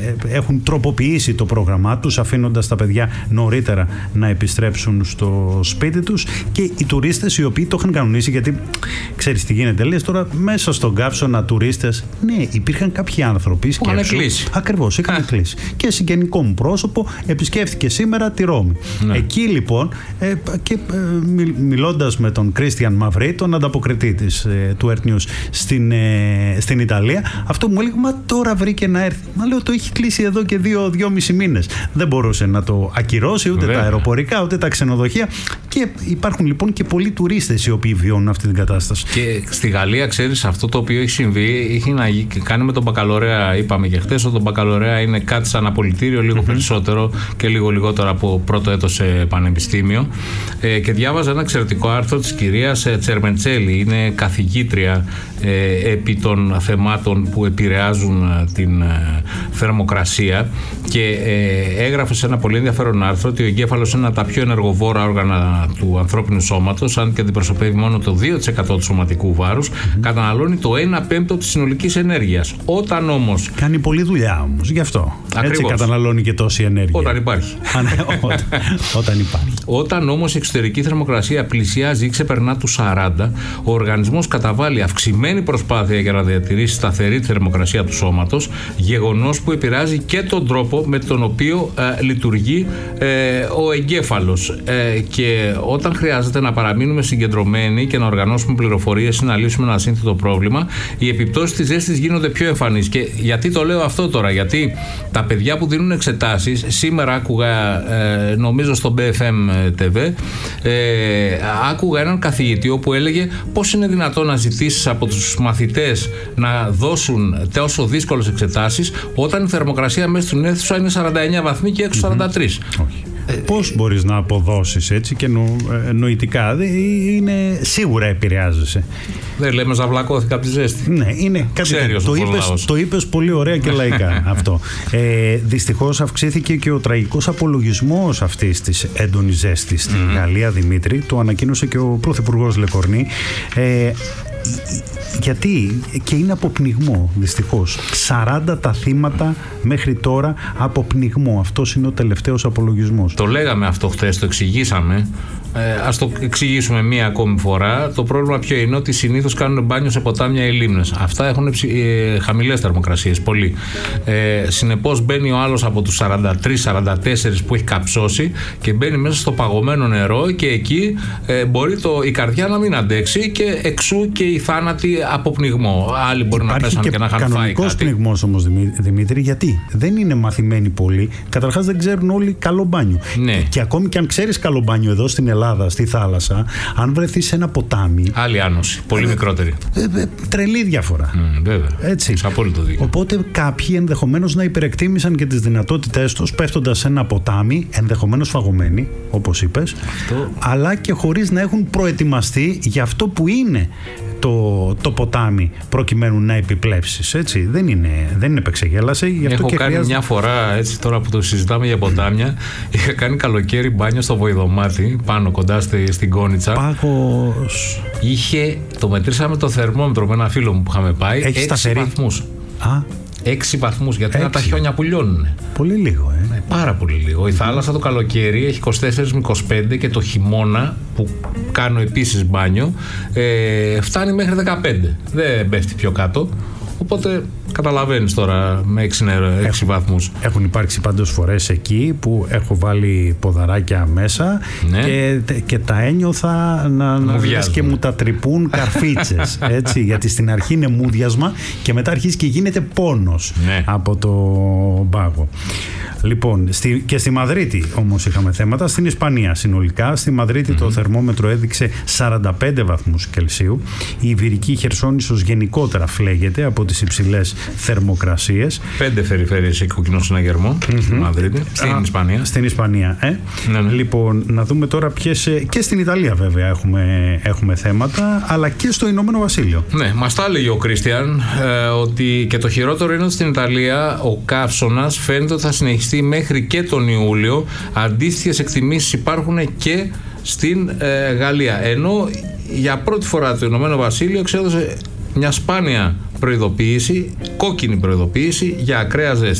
έχουν τροποποιήσει το πρόγραμμά τους, αφήνοντας τα παιδιά νωρίτερα να επιστρέψουν στο σπίτι τους, και οι τουρίστες οι οποίοι το είχαν κανονίσει, γιατί ξέρεις τι γίνεται, λες τώρα μέσα στον Καύσωνα τουρίστες, ναι, υπήρχαν κάποιοι άνθρωποι που είχαν κλείσει. Ακριβώς, είχαν κλείσει. Και συγγενικό μου πρόσωπο επισκέφθηκε σήμερα τη Ρώμη. Ναι. Εκεί λοιπόν, και μιλώντας με τον Κρίστιαν Μαυρέη, τον ανταποκριτή του Earth News στην Ιταλία, αυτό μου έλεγε, μα τώρα βρήκε να έρθει. Μα λέω, το έχει κλείσει εδώ και 2,5 μήνες. Δεν μπορούσε να το ακυρώσει ούτε τα αεροπορικά ούτε τα ξενοδοχεία, και υπάρχουν λοιπόν και πολλοί τουρίστες οι οποίοι βιώνουν αυτή την κατάσταση. Και στη Γαλλία, ξέρεις, αυτό το οποίο έχει συμβεί έχει να κάνει με τον μπακαλωρέα. Είπαμε και χθες ότι το μπακαλωρέα είναι κάτι σαν απολυτήριο, λίγο περισσότερο και λίγο λιγότερο από πρώτο έτος σε πανεπιστήμιο. Και διάβαζα ένα εξαιρετικό άρθρο της κυρίας Τσερμεντσέλη, είναι καθηγήτρια επί των θεμάτων που επηρεάζουν την θερμοκρασία, και έγραφε σε ένα πολύ ενδιαφέρον άρθρο ότι ο εγκέφαλος είναι ένα από τα πιο ενεργοβόρα όργανα του ανθρώπινου σώματος, αν και αντιπροσωπεύει μόνο το 2% του σωματικού βάρους, καταναλώνει το 1/5 της συνολικής ενέργειας. Όταν όμως. Κάνει πολλή δουλειά όμως, γι' αυτό. Ακριβώς. Έτσι καταναλώνει και τόση ενέργεια. Όταν υπάρχει. Όταν υπάρχει. Όταν όμως η εξωτερική θερμοκρασία πλησιάζει ή ξεπερνά τους 40, ο οργανισμός καταβάλει αυξημένη προσπάθεια για να διατηρήσει σταθερή τη θερμοκρασία του σώματος, γεγονός που επηρεάζει και τον τρόπο με τον οποίο λειτουργεί ο εγκέφαλος. Και όταν χρειάζεται να παραμείνουμε συγκεντρωμένοι και να οργανώσουμε πληροφορίες ή να λύσουμε ένα σύνθετο πρόβλημα, οι επιπτώσεις της ζέστης γίνονται πιο εμφανείς. Και γιατί το λέω αυτό τώρα? Γιατί τα παιδιά που δίνουν εξετάσεις, σήμερα άκουγα, νομίζω στο BFM TV, άκουγα έναν καθηγητή όπου έλεγε πώς είναι δυνατόν να ζητήσεις από τους μαθητές να δώσουν τόσο δύσκολες εξετάσεις όταν η θερμοκρασία μέσα στην αίθουσα είναι 49 βαθμοί και έξω 43. Όχι. Πώς μπορείς να αποδώσεις έτσι και νοητικά? Είναι, σίγουρα επηρεάζεσαι. Δεν λέμε ζαυλακώθηκα από τη ζέστη. Ναι, είναι κάτι το είπες πολύ ωραία και λαϊκά αυτό. Δυστυχώς αυξήθηκε και ο τραγικός απολογισμός αυτής της έντονης ζέστης στην Γαλλία, Δημήτρη. Το ανακοίνωσε και ο Πρωθυπουργός Λεκορνή. Γιατί και είναι από πνιγμό, δυστυχώς. 40 τα θύματα μέχρι τώρα από πνιγμό. Αυτός είναι ο τελευταίος απολογισμός. Το λέγαμε αυτό χθες, το εξηγήσαμε. Ας το εξηγήσουμε μία ακόμη φορά. Το πρόβλημα ποιο είναι? Ότι συνήθως κάνουν μπάνιο σε ποτάμια ή λίμνες. Αυτά έχουν χαμηλές θερμοκρασίες, πολύ. Συνεπώς μπαίνει ο άλλος από τους 43-44 που έχει καψώσει και μπαίνει μέσα στο παγωμένο νερό, και εκεί μπορεί η καρδιά να μην αντέξει, και εξού και οι θάνατοι από πνιγμό. Άλλοι μπορεί να πέσαν και να είχαν φάει κάτι. Υπάρχει κανονικός πνιγμός όμως, Δημήτρη, γιατί δεν είναι μαθημένοι πολλοί. Καταρχάς δεν ξέρουν όλοι καλό μπάνιο. Ναι. Και ακόμη και αν ξέρεις καλό μπάνιο εδώ στην Ελλάδα, στη θάλασσα, αν βρεθείς σε ένα ποτάμι. Άλλη άνοση, πολύ μικρότερη. Τρελή διαφορά. Βέβαια. Έτσι. Απόλυτο δίκιο. Οπότε κάποιοι ενδεχομένως να υπερεκτίμησαν και τις δυνατότητές τους, πέφτοντας σε ένα ποτάμι, ενδεχομένως φαγωμένοι, όπως είπες, αλλά και χωρίς να έχουν προετοιμαστεί για αυτό που είναι το ποτάμι, προκειμένου να επιπλέψεις. Έτσι. Δεν είναι επεξεγέλαση. Έχω κάνει μια φορά, έτσι, τώρα που το συζητάμε για ποτάμια, είχα κάνει καλοκαίρι μπάνιο στο Βοηδομάτι, πάνω κοντά στην Κόνιτσα. Πάγος. Το μετρήσαμε το θερμόμετρο με ένα φίλο μου που είχαμε πάει. 6 βαθμούς. 6 βαθμούς, γιατί είναι τα χιόνια που λιώνουν. Πολύ λίγο, Πάρα πολύ λίγο. Η θάλασσα το καλοκαίρι έχει 24 με 25, και το χειμώνα, που κάνω επίσης μπάνιο, φτάνει μέχρι 15. Δεν πέφτει πιο κάτω. Οπότε καταλαβαίνεις τώρα με 6 βαθμούς. Έχουν υπάρξει πάντως φορές εκεί που έχω βάλει ποδαράκια μέσα, και τα ένιωθα να βγες και μου τα τρυπούν καρφίτσες. Έτσι, γιατί στην αρχή είναι μούδιασμα και μετά αρχίζει και γίνεται πόνος από το πάγο. Λοιπόν, και στη Μαδρίτη όμως είχαμε θέματα, στην Ισπανία συνολικά. Στη Μαδρίτη το θερμόμετρο έδειξε 45 βαθμούς Κελσίου. Η Ιβηρική Χερσόνησος γενικότερα φλέγεται από τις υψηλές θερμοκρασίες. 5 περιφέρειες έχει κοκκινό συναγερμό στη Μαδρίτη, στην Ισπανία. Στην Ισπανία, Λοιπόν, να δούμε τώρα ποιες. Και στην Ιταλία βέβαια έχουμε θέματα, αλλά και στο Ηνωμένο Βασίλειο. Ναι, μας τα έλεγε ο Κρίστιαν ότι και το χειρότερο είναι ότι στην Ιταλία ο καύσωνας φαίνεται ότι θα συνεχιστεί μέχρι και τον Ιούλιο. Αντίστοιχες εκτιμήσεις υπάρχουν και στην Γαλλία. Ενώ για πρώτη φορά το Ηνωμένο Βασίλειο εξέδωσε μια σπάνια προειδοποίηση, κόκκινη προειδοποίηση για ακραία ζέστη.